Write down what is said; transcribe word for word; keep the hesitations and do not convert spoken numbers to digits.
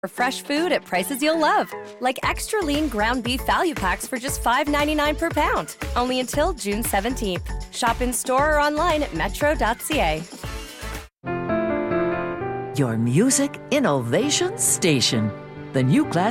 For fresh food at prices you'll love, like extra lean ground beef value packs for just five ninety-nine per pound, only until June seventeenth. Shop in store or online at metro dot c a. Your music innovation station. The new class